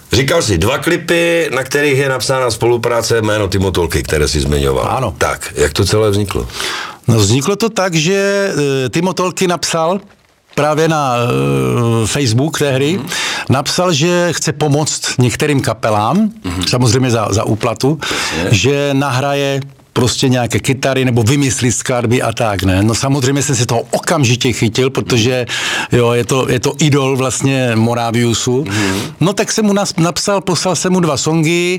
Říkal jsi 2 klipy, na kterých je napsána spolupráce jméno Timo Tolky, které jsi zmiňoval. Ano. Tak, jak to celé vzniklo? No vzniklo to tak, že Timo Tolky napsal právě na Facebook té hry, napsal, že chce pomoct některým kapelám, samozřejmě za úplatu, že nahraje prostě nějaké kytary nebo vymyslí skladby a tak, ne. No samozřejmě jsem si toho okamžitě chytil, protože jo, je to idol vlastně Moraviusu. No tak jsem mu napsal, poslal jsem mu 2 songy,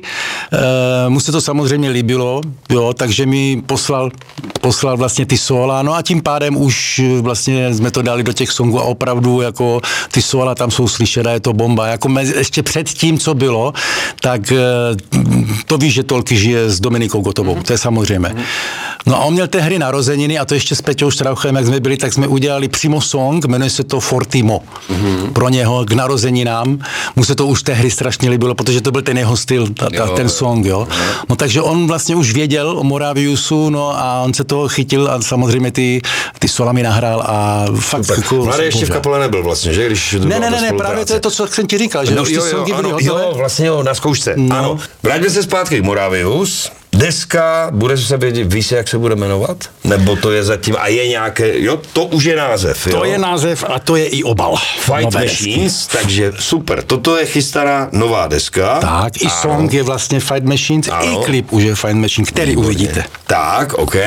mu se to samozřejmě líbilo, jo, takže mi poslal vlastně ty sóla, no a tím pádem už vlastně jsme to dali do těch songů a opravdu jako ty sóla tam jsou slyšet a je to bomba. Jako ještě před tím, co bylo, tak to víš, že Tolky žije s Dominikou Gotovou, to je samozřejmě. No a on měl té hry narozeniny a to ještě s Peťou Štrauchem, jak jsme byli, tak jsme udělali přímo song, jmenuje se to Fortimo. Pro něho k narozeninám. Mu se to už té hry strašně líbilo, protože to byl ten jeho styl, ten song, jo. No takže on vlastně už věděl o Moraviusu, no a on se toho chytil a samozřejmě ty sola mi nahrál a fakt jako... Mladý ještě v kapele nebyl vlastně, že? Když ne, právě to je to, co jsem ti říkal, že už ty songy byly hotové. Jo, vlastně na zkoušce, no. Ano. Vraťme se zpátky k Moravius. Deska, bude se vědět, víš, jak se bude jmenovat? Nebo to je zatím, a je nějaké, jo, to už je název, jo? To je název a to je i obal. Fight Machines, takže super, toto je chystaná nová deska. Tak, i song je vlastně Fight Machines, i klip už je Fight Machine, který uvidíte. Tak, OK.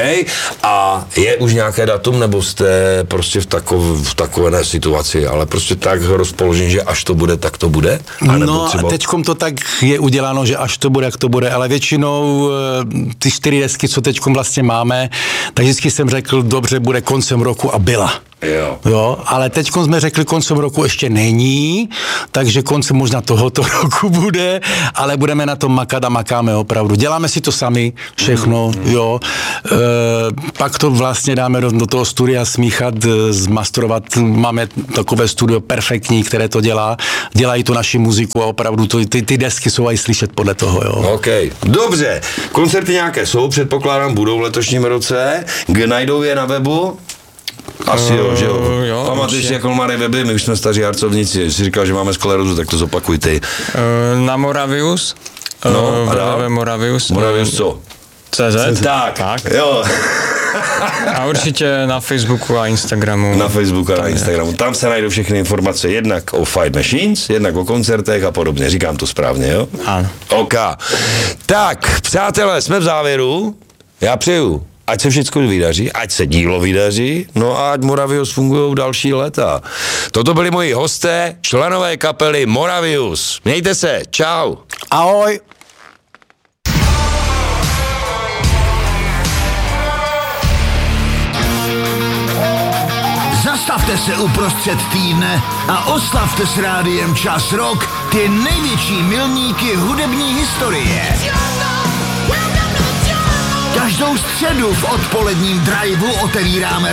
A je už nějaké datum, nebo jste prostě v takové situaci, ale prostě tak rozpoložení, že až to bude, tak to bude? No a teďkom to tak je uděláno, že až to bude, jak to bude, ale většinou ty 4 desky, co teďkom vlastně máme, tak vždycky jsem řekl, dobře, bude koncem roku a byla. Jo, ale teďkom jsme řekli, koncem roku ještě není, takže koncem možná tohoto roku bude, ale budeme na tom makat a makáme opravdu. Děláme si to sami, všechno, jo. Pak to vlastně dáme do toho studia smíchat, zmasterovat. Máme takové studio perfektní, které to dělají tu naši muziku a opravdu ty desky jsou aj slyšet podle toho, jo. OK, dobře. Koncerty nějaké jsou, předpokládám, budou v letošním roce. Najdou je na webu? Asi jo, že jo. Pamatuješ si, jako malé weby, my už jsme staří harcovníci, jsi říkal, že máme sklerózu, tak to zopakuj ty. Na Moravius. No, a dál? Moravius. Moravius co? CZ. Tak, jo. A určitě na Facebooku a Instagramu. Na Facebooku a na Instagramu. Tam se najdou všechny informace, jednak o Fight Machines, jednak o koncertech a podobně. Říkám to správně, jo? Ano. OK. Tak, přátelé, jsme v závěru. Já přeju, ať se všechno vydaří, ať se dílo vydaří, no a ať Moravius fungují další léta. Toto byli moji hosté, členové kapely Moravius. Mějte se, čau. Ahoj. Zastavte se uprostřed týdne a oslavte s rádiem Čas Rock ty největší milníky hudební historie. Každou středu v odpoledním driveu otevíráme